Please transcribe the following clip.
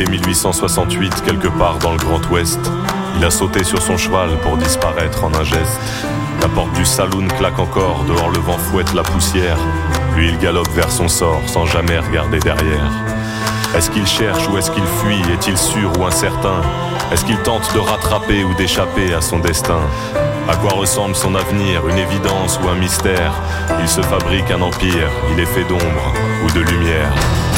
L'été 1868, quelque part dans le Grand Ouest, il a sauté sur son cheval pour disparaître en un geste. La porte du saloon claque encore, dehors le vent fouette la poussière. Lui il galope vers son sort sans jamais regarder derrière. Est-ce qu'il cherche ou est-ce qu'il fuit? Est-il sûr ou incertain? Est-ce qu'il tente de rattraper ou d'échapper à son destin? À quoi ressemble son avenir? Une évidence ou un mystère? Il se fabrique un empire, il est fait d'ombre ou de lumière.